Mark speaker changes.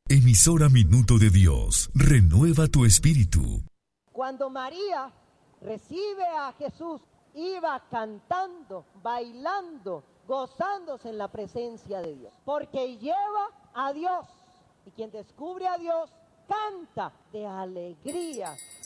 Speaker 1: Emisora Minuto de Dios, renueva tu espíritu.
Speaker 2: Cuando María recibe a Jesús, iba cantando, bailando, gozándose en la presencia de Dios, porque lleva a Dios, y quien descubre a Dios canta de alegría